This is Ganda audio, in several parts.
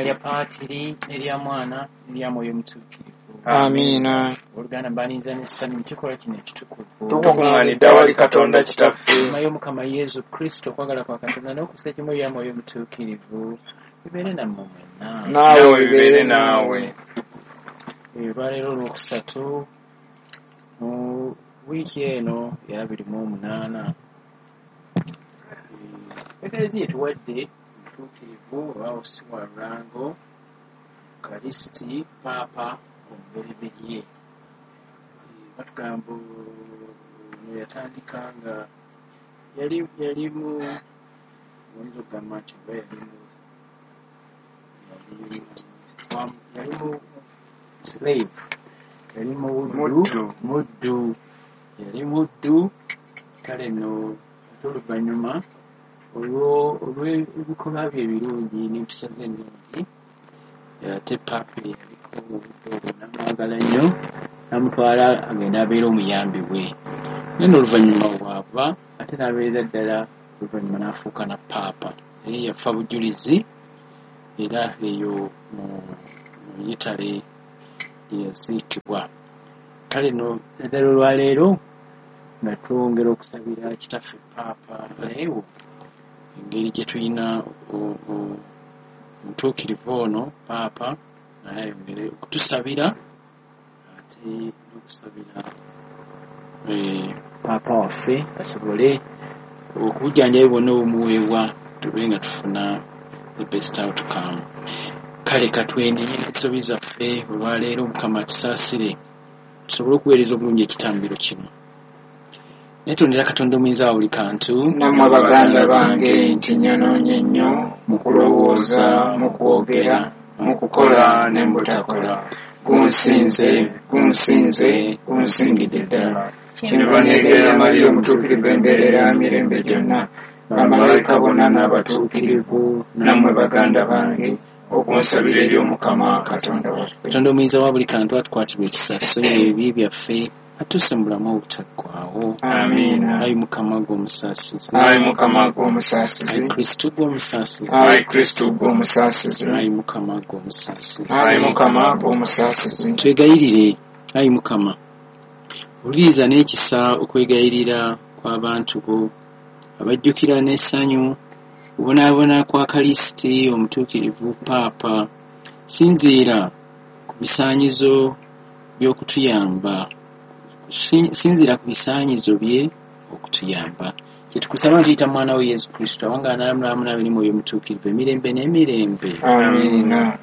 lya Paatiri erya Mwana erya Mwoyo Mutuukirivu. Amiina. Oluganda mbalinza n'essanyu kikola kino ekitukuvu. Tukuŋŋaanidde awali Katonda Kitaffe. Nyuma y'Omukama Yesu Kristo okwagala kwa Katonda n'okusa ekimu erya Mwoyo Mutuukirivu bibeere nammwe mwenna. Naawe bibeere naawe. Olwaleero olwokusatu mu wiiki eno ya 28 Eklezia etuwadde obutuukirivu obwawusibwa Lulango Kalisiti Paapa omubereberye. Batugamba yatandika nga yali mu oyinza okugamba nti oba yali mu slave, yali muddu, yali muddu. Kale nno ate oluvannyuma olw'ebikolwa bye ebirungi n'empisa ze ennungi ate Paapa yaliko obudde obwo n'amwagala nnyo n'amutwala agenda abeera omuyambi we. Naye oluvannyuma bw'ava ate n'abeerera ddala oluvannyuma n'afuuka na Paapa. Naye yafa bujulizi era eyo mu Yitale gye yaziikibwa. Kale nno naddala olwaleero nga twongera okusabira Kitaffe Paapa leewo engeri gye tulina omutuukirivu ono Paapa naye ayongere okutusabira ate n'okusabira Paapa waffe asobole okubujjanjabi bwonna obumuweebwa tube nga tufuna the best outcome. Kale katwenenye n'ensobi zaffe olwaleero Mukama tusaasire tusobole okuweereza obulungi ekitambiro kino. Netondera Katonda omuyinza wa buli kantu. Nammwe baganda bange nti nyonoonye nnyo mu kulowooza, mu kwogera, mu kukola ne mu butakola. Gunsingidde ddala. Kino baneegerera Mariya omutuukirivu embeerera ya mirembe gyonna. Bamalayika bonna n'abatuukirivu, nammwe baganda bange okunsabira eri Omukama Katonda waffe. Katonda omuyinza wa buli kantu atukwatirwe ekisa tusonyiwe ebibi byaffe atuuse mu bulamu obutaggwaawo. Amiina. Ayi Mukama gw'omusaasizi. Ayi Mukama gw'omusaasizi. Ayi Kristo gw'omusaasizi. Ayi Kristo gw'omusaasizi. Ayi Mukama gw'omusaasizi. Ayi Mukama gw'omusaasizi. Twegayirire ayi Mukama wuliriza n'ekisa okwegayirira kw'abantu bo abajjukira n'essanyu obubonaabona kwa Kalisiti omutuukirivu Paapa. Sinziira ku bisaanyizo by'okutuyamba. Sinziira ku bisaanyizo bye okutuyamba. Kye tukusaba tuyita mwana we Yesu Kristo awanga n'alamulamu n'abiri Mwoyo Mutuukirivu emirembe n'emirembe. Amiina.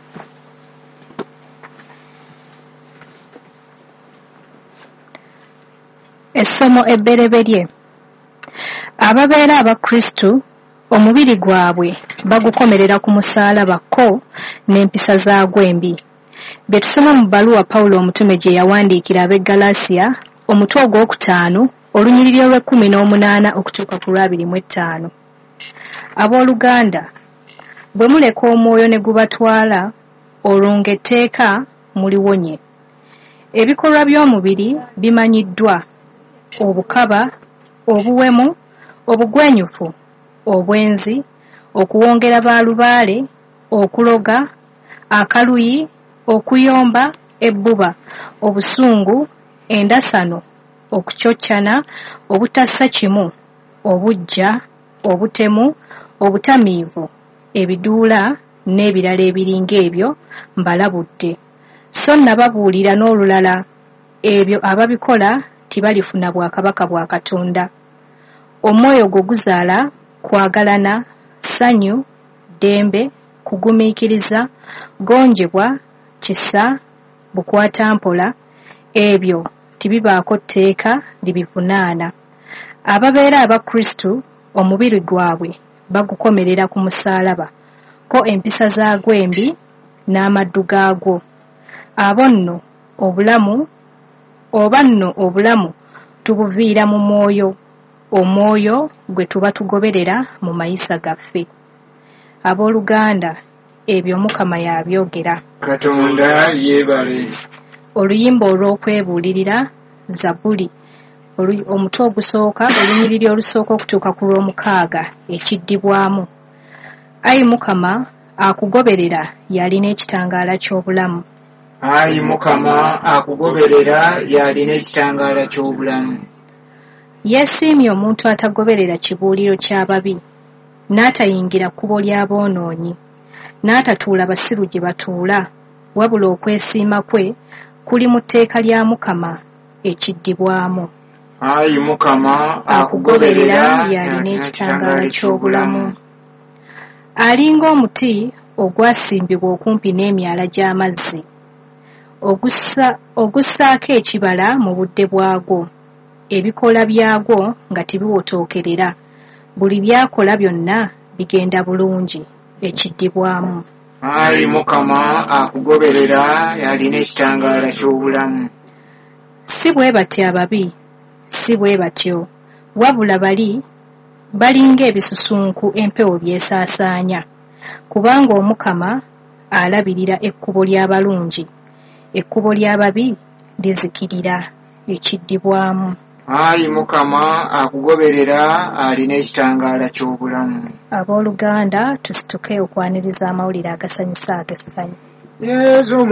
Essomo ebbereberye. Ababeera Abakristu omubiri gwabwe bagukomerera ku musaalaba ko n'empisa zaagwo embi. Bye tusoma mu bbaluwa Pawulo omutume gye yawandiikira ab'e Galasiya omutwe ogwokutaano olunyiriri olw'18 okutuuka ku lw'25. Abooluganda, bwe muleka omwoyo ne gubatwala olwo ng'etteeka muliwonye. Ebikolwa by'omubiri bimanyiddwa: obukaba, obuwemu, obugwenyufu, obwenzi, okuwongera baalubaale, okuloga, akaluyi, okuyomba, ebbuba, obusungu, endasano, okucocana, obutassa kimu, obujja, obutemu, obutamiivu, ebiduula n'ebirala ebiringa ebyo mbalabudde. So nababuulira n'olulala ebyo ababikola tibalifuna bwakabaka bwa Katonda. Omwoyo gwo guzaala kwagalana, ssanyu, ddembe, kugumiikiriza, gonjebwa, kisa, bukwatampola. Ebyo tibibaako tteeka libivunaana. Ababeera Abakristu omubiri gwabwe bagukomerera ku musaalaba ko empisa zaagwo embi n'amaddu gaagwo. Abo nno obulamu tubuviira mu mwoyo, omwoyo gwe tuba tugoberera mu mayisa gaffe. Abooluganda, ebyo Mukama y'abyogera. Katonda yeebale. Oluyimba olw'okwebuulirira Zabbuli omutwe ogusooka olunyiriri olusooka okutuuka ku lw'omukaaga ekiddibwamu. Ayi Mukama, akugoberera yalina ekitangaala ky'obulamu. Ayi Mukama, akugoberera yalina ekitangaala ky'obulamu. Yeesiimye omuntu atagoberera kibuuliro ky'ababi, n'atayingira kkubo ly'aboonoonyi, n'atatuula basiru gye batuula, wabula okwesiima kwe kuli mu tteeka lya Mukama ekiddibwamu. Ayi Mukama, akugoberera yalina ekitangaala ky'obulamu. Alinga omuti ogwasimbibwa okumpi n'emyala gy'amazzi, ogussaako ekibala mu budde bwagwo, ebikola byagwo nga tebiwotookerera, buli byakola byonna bigenda bulungi ekiddibwamu. Ayi Mukama, akugoberera yalina ekitangaala ky'obulamu. Si bwe batyo ababi, si bwe batyo, wabula balinga ebisusunku empewo byesaasaanya, kubanga Omukama alabirira ekkubo ly'abalungi, ekkubo ly'ababi lizikirira ekiddibwamu. Ayi Mukama, akugoberera alina ekitangaala ky'obulamu. Abooluganda, tusituke okwaniriza amawulire agasanyusa ag'essanyu.